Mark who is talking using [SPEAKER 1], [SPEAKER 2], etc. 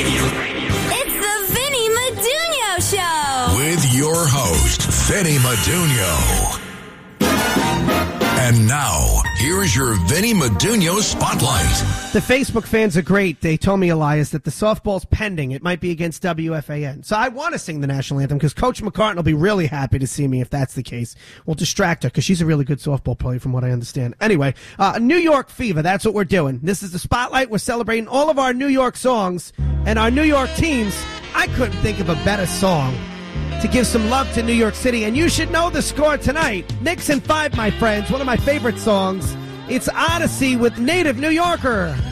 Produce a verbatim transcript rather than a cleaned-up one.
[SPEAKER 1] It's the Vinny Madunio Show.
[SPEAKER 2] With your host, Vinny Madunio. And now, here's your Vinny Madunio Spotlight.
[SPEAKER 3] The Facebook fans are great. They told me, Elias, that the softball's pending. It might be against W F A N. So I want to sing the national anthem because Coach McCartan will be really happy to see me if that's the case. We'll distract her because she's a really good softball player from what I understand. Anyway, uh, New York Fever, that's what we're doing. This is the Spotlight. We're celebrating all of our New York songs and our New York teams. I couldn't think of a better song to give some love to New York City, and you should know the score tonight. Knicks in five, my friends, one of my favorite songs. It's Odyssey with Native New Yorker.